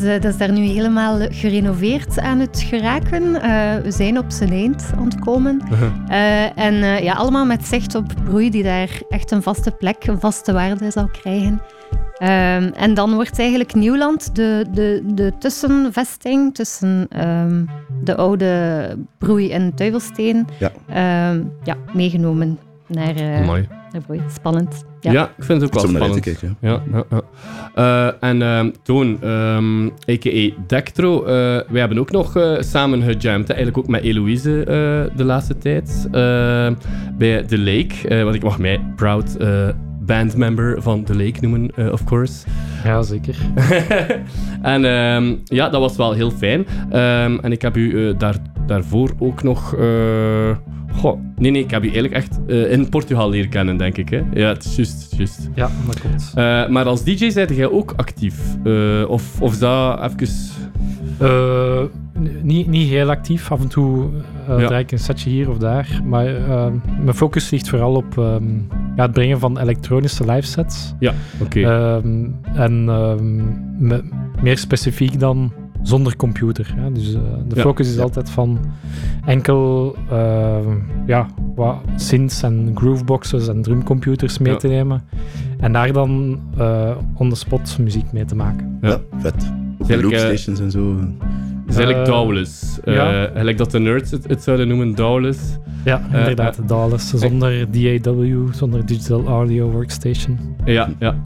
Dat is daar nu helemaal gerenoveerd aan het geraken. We zijn op zijn eind ontkomen. Allemaal met zicht op Broei, die daar echt een vaste plek, een vaste waarde zal krijgen. En dan wordt eigenlijk Nieuwland de tussenvesting tussen de oude Broei en Duivelsteen meegenomen naar Broei. Spannend. Ja, ik vind het ook wel spannend. Kijken, Toon, a.k.a. Dectro, wij hebben ook nog samen gejamd. Eigenlijk ook met Eloïse de laatste tijd. Bij The Lake. Want ik mag mij proud bandmember van The Lake noemen, of course. Ja, zeker. En dat was wel heel fijn. En ik heb u daarvoor ook nog... Nee, ik heb je eigenlijk echt in Portugal leren kennen, denk ik. Hè? Ja, het is juist. Ja, dat klopt. Maar als DJ zijde jij ook actief? Of is dat even... Niet heel actief. Af en toe draai ik een setje hier of daar. Maar mijn focus ligt vooral op het brengen van elektronische livesets. Ja, oké. Meer specifiek dan zonder computer. Hè. Dus de focus is altijd van enkel wat synths en grooveboxes en drumcomputers mee te nemen. En daar dan on the spot muziek mee te maken. Ja, vet. Loopstations en zo. Het is eigenlijk DAWless. Gelijk dat de nerds het zouden noemen, DAWless. Ja, inderdaad, DAWless. Zonder DAW, zonder Digital Audio Workstation. Ja.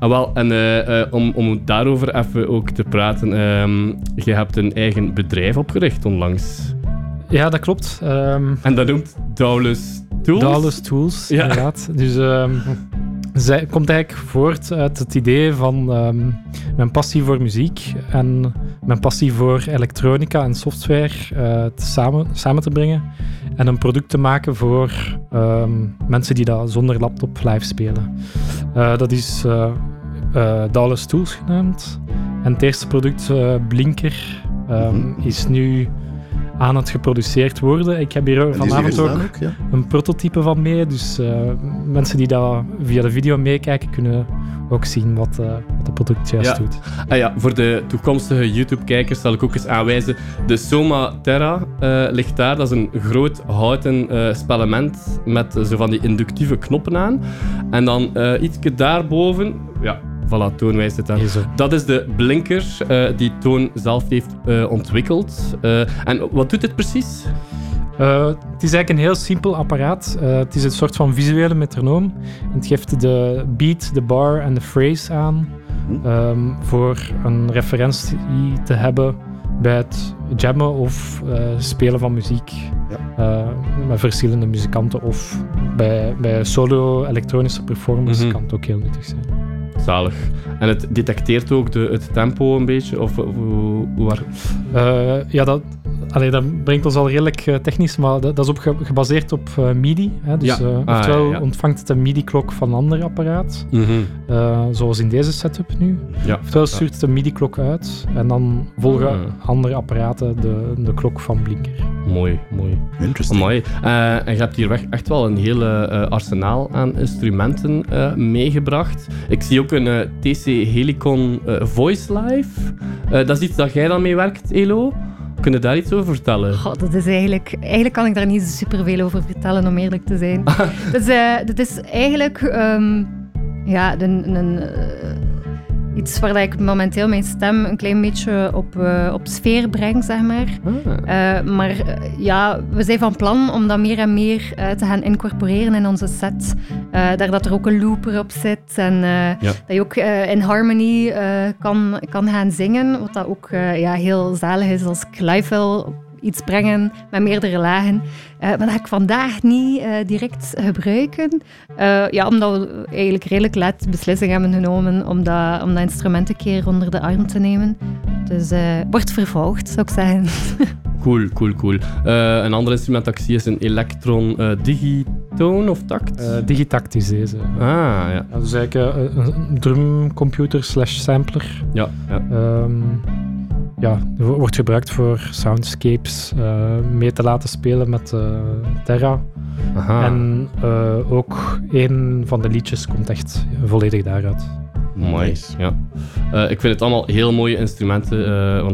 Om daarover even ook te praten. Je hebt een eigen bedrijf opgericht onlangs. Ja, dat klopt. En dat noemt DAWless Tools? DAWless Tools, inderdaad. Dus... Zij komt eigenlijk voort uit het idee van mijn passie voor muziek en mijn passie voor elektronica en software samen te brengen en een product te maken voor mensen die dat zonder laptop live spelen. Dat is DAWless Tools genaamd. En het eerste product, Blinker, is nu aan het geproduceerd worden. Ik heb hier vanavond ook een prototype van mee, dus mensen die dat via de video meekijken kunnen ook zien wat het product juist doet. Voor de toekomstige YouTube-kijkers zal ik ook eens aanwijzen. De Soma Terra ligt daar. Dat is een groot houten spellement met zo van die inductieve knoppen aan. En dan ietsje daarboven... Ja, voilà, Toon wijst het aan. Dat is de Blinker die Toon zelf heeft ontwikkeld. En wat doet het precies? Het is eigenlijk een heel simpel apparaat. Het is een soort van visuele metronoom. Het geeft de beat, de bar en de phrase aan voor een referentie te hebben bij het jammen of spelen van muziek met verschillende muzikanten of bij solo elektronische performance kan het ook heel nuttig zijn. Zalig. En het detecteert ook het tempo een beetje? Of hoe dat brengt ons al redelijk technisch, maar dat is gebaseerd op MIDI. Hè, dus oftewel ontvangt het een MIDI-klok van een ander apparaat, zoals in deze setup nu. Ja. Oftewel stuurt het een MIDI-klok uit en dan volgen andere apparaten de klok van Blinker. Mooi. Interesting. Mooi. En je hebt hier echt wel een hele arsenaal aan instrumenten meegebracht. Ik zie ook een TC Helicon Voice Live. Dat is iets dat jij dan mee werkt, Elo. Kun je daar iets over vertellen? Dat is eigenlijk kan ik daar niet superveel over vertellen, om eerlijk te zijn. Dat is eigenlijk iets waar ik momenteel mijn stem een klein beetje op sfeer breng, zeg maar. We zijn van plan om dat meer en meer te gaan incorporeren in onze set. Dat er ook een looper op zit en dat je ook in harmony kan gaan zingen, wat dat ook heel zalig is als ik live wil iets brengen met meerdere lagen. Maar dat ga ik vandaag niet direct gebruiken. Omdat we eigenlijk redelijk laat beslissing hebben genomen om dat instrument een keer onder de arm te nemen. Dus wordt vervolgd, zou ik zeggen. Cool. Een ander instrument dat ik zie is een Electron Digitone of Tact? Digitact is deze. Ja. Dat is eigenlijk een drumcomputer /sampler. Ja. Wordt gebruikt voor soundscapes mee te laten spelen met Terra. Aha. En ook een van de liedjes komt echt volledig daaruit. Mooi. Nice. Ja. Ik vind het allemaal heel mooie instrumenten. Want